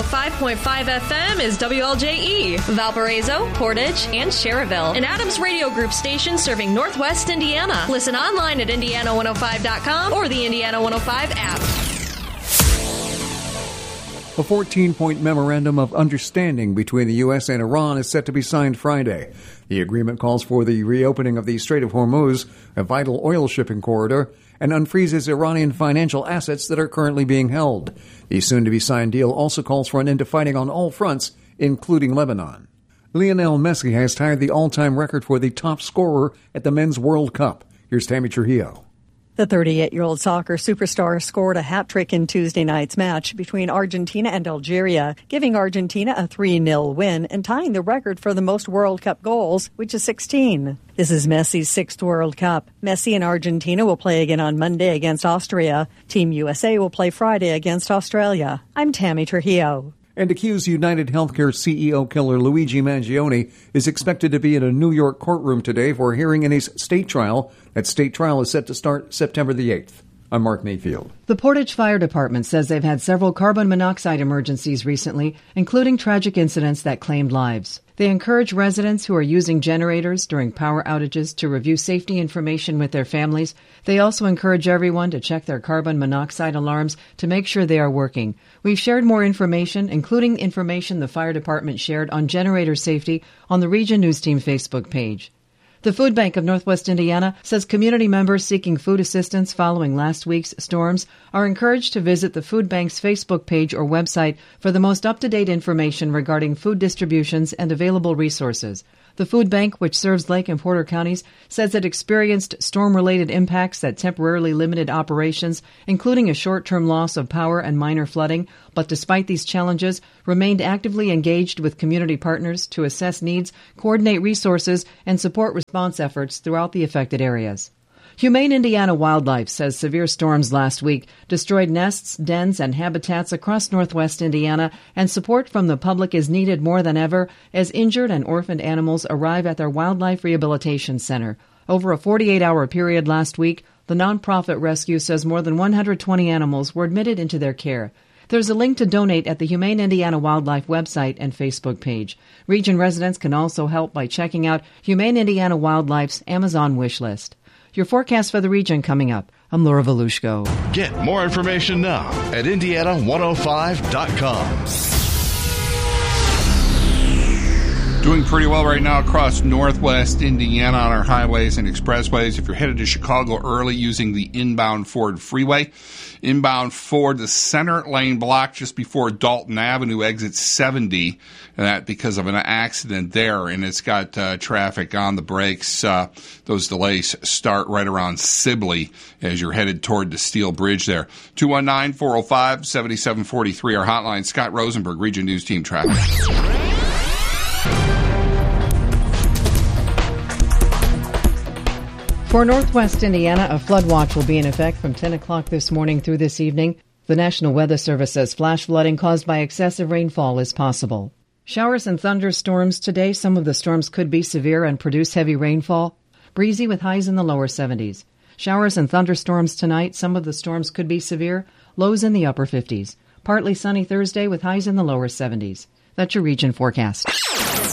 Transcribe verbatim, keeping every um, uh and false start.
five point five F M is W L J E, Valparaiso, Portage, and Cherryville, an Adams Radio Group station serving Northwest Indiana. Listen online at indiana one oh five dot com or the Indiana one oh five app. A fourteen-point memorandum of understanding between the U S and Iran is set to be signed Friday. The agreement calls for the reopening of the Strait of Hormuz, a vital oil shipping corridor, and unfreezes Iranian financial assets that are currently being held. The soon-to-be-signed deal also calls for an end to fighting on all fronts, including Lebanon. Lionel Messi has tied the all-time record for the top scorer at the Men's World Cup. Here's Tammy Trujillo. The thirty-eight-year-old soccer superstar scored a hat-trick in Tuesday night's match between Argentina and Algeria, giving Argentina a three nil win and tying the record for the most World Cup goals, which is sixteen. This is Messi's sixth World Cup. Messi and Argentina will play again on Monday against Austria. Team U S A will play Friday against Australia. I'm Tammy Trujillo. And accused United Healthcare C E O killer Luigi Mangione is expected to be in a New York courtroom today for a hearing in his state trial. That state trial is set to start September the eighth. I'm Mark Mayfield. The Portage Fire Department says they've had several carbon monoxide emergencies recently, including tragic incidents that claimed lives. They encourage residents who are using generators during power outages to review safety information with their families. They also encourage everyone to check their carbon monoxide alarms to make sure they are working. We've shared more information, including information the fire department shared on generator safety, on the Region News Team Facebook page. The Food Bank of Northwest Indiana says community members seeking food assistance following last week's storms are encouraged to visit the Food Bank's Facebook page or website for the most up-to-date information regarding food distributions and available resources. The Food Bank, which serves Lake and Porter counties, says it experienced storm-related impacts that temporarily limited operations, including a short-term loss of power and minor flooding, but despite these challenges, remained actively engaged with community partners to assess needs, coordinate resources, and support response efforts throughout the affected areas. Humane Indiana Wildlife says severe storms last week destroyed nests, dens, and habitats across northwest Indiana, and support from the public is needed more than ever as injured and orphaned animals arrive at their Wildlife Rehabilitation Center. Over a forty-eight hour period last week, the nonprofit rescue says more than one hundred twenty animals were admitted into their care. There's a link to donate at the Humane Indiana Wildlife website and Facebook page. Region residents can also help by checking out Humane Indiana Wildlife's Amazon wish list. Your forecast for the region coming up. I'm Laura Volushko. Get more information now at indiana one oh five dot com. Doing pretty well right now across northwest Indiana on our highways and expressways. If you're headed to Chicago early using the inbound Ford Freeway, inbound Ford, the center lane blocked just before Dalton Avenue, exit seventy, and that because of an accident there, and it's got uh, traffic on the brakes. Uh, those delays start right around Sibley as you're headed toward the Steel Bridge there. two one nine, four oh five, seven seven four three, our hotline. Scott Rosenberg, Region News Team Traffic. For northwest Indiana, a flood watch will be in effect from ten o'clock this morning through this evening. The National Weather Service says flash flooding caused by excessive rainfall is possible. Showers and thunderstorms today. Some of the storms could be severe and produce heavy rainfall. Breezy with highs in the lower seventies. Showers and thunderstorms tonight. Some of the storms could be severe. Lows in the upper fifties. Partly sunny Thursday with highs in the lower seventies. That's your region forecast.